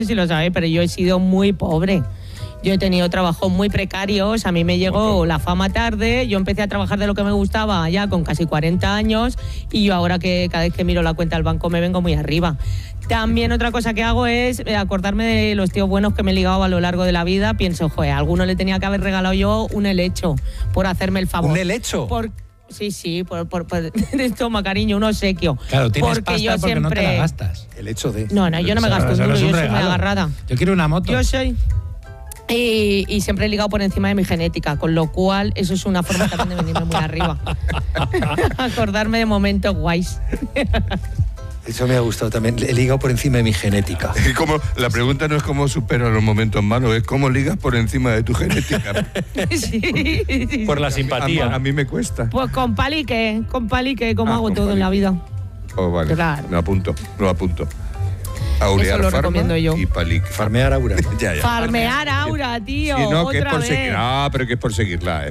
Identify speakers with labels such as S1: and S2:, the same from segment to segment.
S1: si lo sabéis, pero yo he sido muy pobre. Yo he tenido trabajos muy precarios, a mí me llegó la fama tarde, yo empecé a trabajar de lo que me gustaba ya con casi 40 años y yo ahora que cada vez que miro la cuenta del banco me vengo muy arriba. También otra cosa que hago es acordarme de los tíos buenos que me he ligado a lo largo de la vida. Pienso, joder, a alguno le tenía que haber regalado yo un helecho por hacerme el favor.
S2: ¿Un helecho?
S1: Sí, toma, cariño, un obsequio.
S3: Claro, tienes
S1: porque
S3: pasta
S1: yo
S3: porque
S1: siempre...
S3: no te la gastas.
S2: El hecho de...
S1: No, yo no me gasto un duro, yo soy muy agarrada.
S3: Yo quiero una moto.
S1: Yo soy... Y siempre he ligado por encima de mi genética, con lo cual eso es una forma también de venirme muy arriba. Acordarme de momentos guays.
S2: Eso me ha gustado también. He ligado por encima de mi genética.
S4: Y como, la pregunta no es cómo superas los momentos malos, es cómo ligas por encima de tu genética.
S1: Sí.
S2: Por la simpatía.
S4: A mí me cuesta.
S1: Pues con palique, como hago todo en la vida.
S4: Oh, vale.
S1: Claro.
S4: Lo apunto. Aurear,
S1: eso lo recomiendo yo.
S4: Y palique.
S2: Farmear Aura.
S4: Ya.
S1: Farmear Aura, tío.
S4: Sí, no, que es
S1: otra
S4: por
S1: vez.
S4: seguir. Ah, pero que es por seguirla.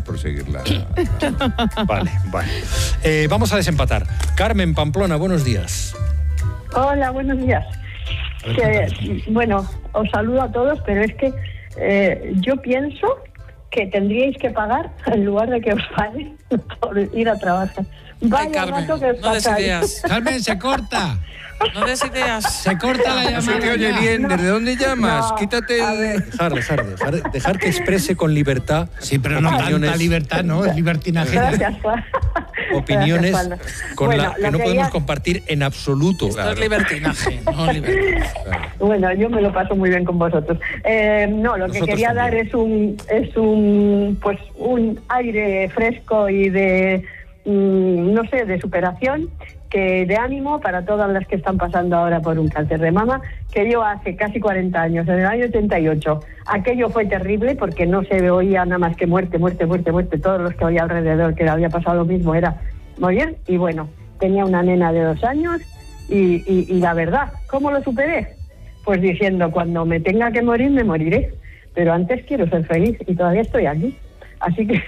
S2: Vale. Vamos a desempatar. Carmen Pamplona, buenos días.
S5: Hola, buenos días. Bueno, os saludo a todos, pero es que yo pienso que tendríais que pagar en lugar de que os paguen por ir a trabajar. Vaya
S6: Carmen,
S5: rato que os
S6: no des
S5: pasáis.
S6: ideas.
S3: Carmen, se corta.
S6: No des ideas.
S3: Se corta la
S4: No se
S3: llamada.
S4: te oye bien. ¿Desde dónde llamas?
S5: No,
S4: Quítate
S5: a ver.
S2: Dejar que exprese con libertad.
S3: Sí, pero no tanta libertad, ¿no? Es libertinaje.
S5: Gracias, Juan.
S2: Opiniones
S5: Gracias, Juan.
S2: con
S5: Bueno,
S2: la que
S5: lo
S2: no
S5: que
S2: podemos
S5: ya-
S2: compartir en absoluto.
S6: Esto es libertinaje, no libertinaje.
S5: Bueno, yo me lo paso muy bien con vosotros. No, lo que
S2: Nosotros
S5: quería dar
S2: también.
S5: es un aire fresco y de no sé, de superación, que de ánimo para todas las que están pasando ahora por un cáncer de mama, que yo hace casi 40 años, en el año 88, aquello fue terrible porque no se oía nada más que muerte, todos los que oía alrededor que le había pasado lo mismo era morir, y bueno, tenía una nena de 2 años y la verdad, ¿cómo lo superé? Pues diciendo, cuando me tenga que morir, me moriré, pero antes quiero ser feliz y todavía estoy aquí. Así que,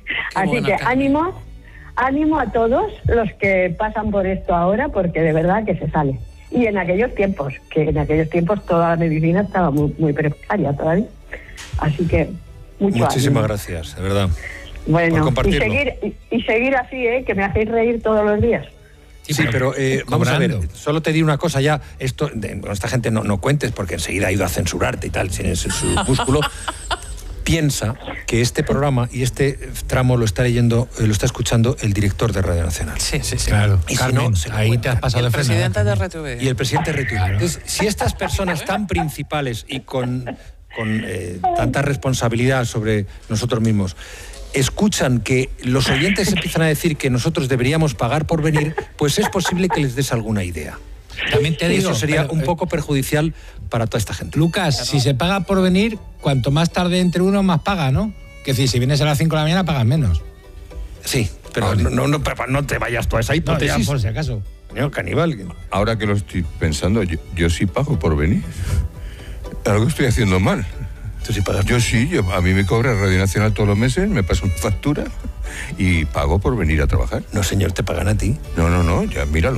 S5: ánimo a todos los que pasan por esto ahora, porque de verdad que se sale. Y en aquellos tiempos toda la medicina estaba muy precaria todavía. Así que
S2: Muchísimas
S5: ánimo.
S2: gracias, de verdad.
S5: Bueno,
S2: por compartirlo.
S5: y seguir así, que me hacéis reír todos los días.
S2: Sí, pero vamos a ver,
S3: cobrando.
S2: solo te digo una cosa ya, con esta gente no cuentes porque enseguida ha ido a censurarte y tal, sin ese su músculo. Piensa que este programa y este tramo lo está escuchando el director de Radio Nacional.
S6: Sí.
S3: Claro.
S2: Y si
S3: Carmen,
S2: no, se lo
S3: ahí
S2: cuenta.
S3: te has pasado
S6: El
S3: de frenada.
S6: presidente de RTV.
S2: Y el presidente Retweet.
S3: Claro.
S2: Entonces, si estas personas tan principales y con tanta responsabilidad sobre nosotros mismos escuchan que los oyentes empiezan a decir que nosotros deberíamos pagar por venir, pues es posible que les des alguna idea.
S3: También te
S2: Y
S3: digo,
S2: eso sería
S3: pero,
S2: un poco perjudicial para toda esta gente.
S3: Lucas, si se paga por venir, cuanto más tarde entre uno, más paga, ¿no? Que decir, si vienes a las 5 de la mañana, pagas menos.
S2: Sí, pero no te vayas tú a esa
S3: No,
S2: hipótesis.
S3: ya, por si acaso.
S2: Señor caníbal.
S4: Ahora que lo estoy pensando, yo sí pago por venir. Algo estoy haciendo mal.
S2: Tú sí pagas.
S4: A mí me cobra Radio Nacional todos los meses, me pasa una factura y pago por venir a trabajar.
S2: No, señor, te pagan a ti.
S4: No, ya míralo.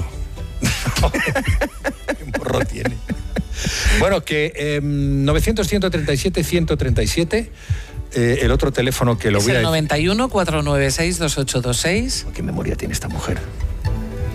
S2: Un porro tiene. Bueno, que 900-137-137, el otro teléfono que lo
S6: Es
S2: voy a
S6: el
S2: decir.
S6: 91 496 2826.
S2: ¿Qué memoria tiene esta mujer?